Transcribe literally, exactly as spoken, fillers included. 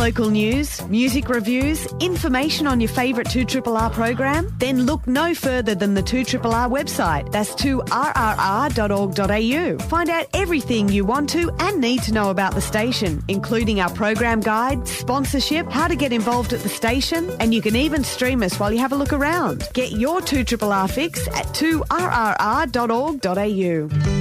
local news, music reviews, information on your favourite two R R R program? Then look no further than the two R R R website. That's two R R R dot org dot A U. Find out everything you want to and need to know about the station, including our program guide, sponsorship, how to get involved at the station, and you can even stream us while you have a look around. Get your two R R R fix at two R R R dot org dot A U.